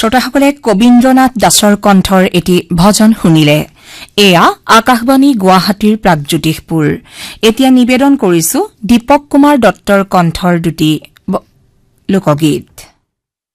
শ্ৰোতাসকলে কবীন্দ্ৰনাথ দাসৰ কণ্ঠৰ এটি ভজন শুনিলে এয়া আকাশবাণী গুৱাহাটীৰ প্ৰাগজ্যোতিষপুৰ এতিয়া নিবেদন কৰিছো দীপক কুমাৰ দত্তৰ কণ্ঠৰ দুটি লোকগীত